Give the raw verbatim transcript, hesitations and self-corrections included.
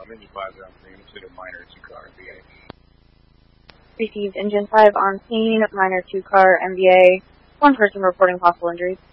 Um, Engine five on scene, pursuit of minor two-car M V A. Received Engine five on scene, minor two-car M V A. One person reporting possible injuries.